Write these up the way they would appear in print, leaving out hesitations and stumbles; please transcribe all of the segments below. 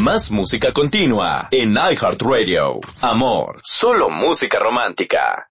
Más música continua en iHeartRadio. Amor, solo música romántica.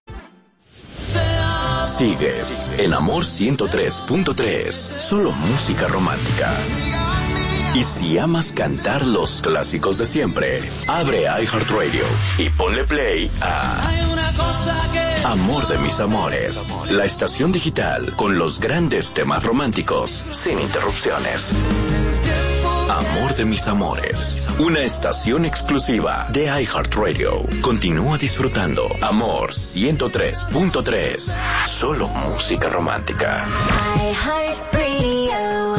Sigues en Amor 103.3, solo música romántica. Y si amas cantar los clásicos de siempre, abre iHeartRadio y ponle play a Amor de mis amores, la estación digital con los grandes temas románticos, sin interrupciones. Amor de mis amores, una estación exclusiva de iHeartRadio. Continúa disfrutando Amor 103.3, solo música romántica. iHeartRadio.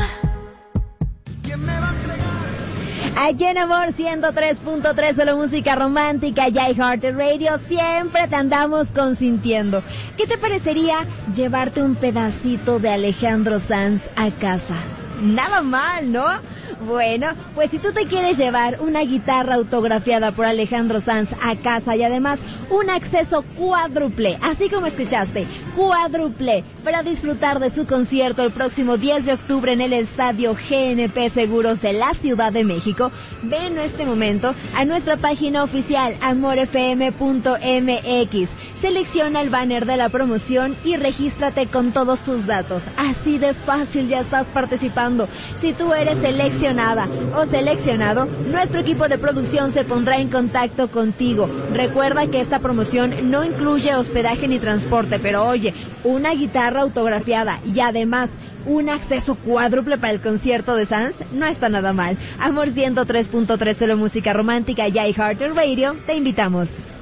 Aquí en Amor 103.3, solo música romántica y iHeartRadio, siempre te andamos consintiendo. ¿Qué te parecería llevarte un pedacito de Alejandro Sanz a casa? Nada mal, ¿no? Bueno, pues si tú te quieres llevar una guitarra autografiada por Alejandro Sanz a casa y además un acceso cuádruple, así como escuchaste, cuádruple, para disfrutar de su concierto el próximo 10 de octubre en el Estadio GNP Seguros de la Ciudad de México, ve en este momento a nuestra página oficial amorfm.mx, selecciona el banner de la promoción y regístrate con todos tus datos. Así de fácil ya estás participando. Si tú eres seleccionada o seleccionado, nuestro equipo de producción se pondrá en contacto contigo. Recuerda que esta promoción no incluye hospedaje ni transporte, pero oye, una guitarra autografiada y además un acceso cuádruple para el concierto de Sanz no está nada mal. Amor 103.3, solo música romántica y iHeartRadio, te invitamos.